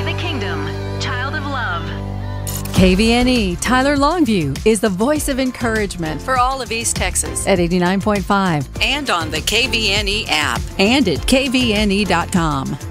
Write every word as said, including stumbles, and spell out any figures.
United Kingdom, Child of Love. K V N E Tyler Longview is the voice of encouragement for all of East Texas at eighty-nine point five and on the K V N E app and at K V N E dot com.